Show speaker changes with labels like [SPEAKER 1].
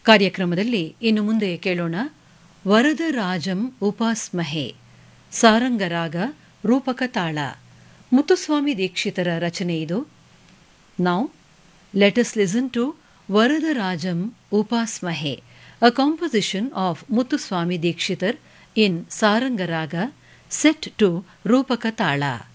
[SPEAKER 1] ಕಾರ್ಯಕ್ರಮದಲ್ಲಿ ಇನ್ನು ಮುಂದೆ ಕೇಳೋಣ ವರದರಾಜಂ ಉಪಾಸ್ಮಹೆ ಸಾರಂಗರಾಗ ರೂಪಕ ತಾಳ ಮುತ್ತುಸ್ವಾಮಿ ದೀಕ್ಷಿತರ ರಚನೆ ಇದು. Now let us listen to ವರದರಾಜಂ ಉಪಾಸ್ಮಹೆ, a composition of Muthuswami Dikshitar in Saranga Raga set to Rupaka Tala.